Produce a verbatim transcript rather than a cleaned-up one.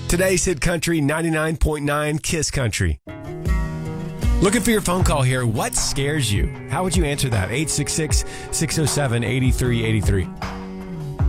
Today's Hit Country ninety-nine point nine Kiss Country. Looking for your phone call here. What scares you? How would you answer that? eight six six, six oh seven, eight three eight three.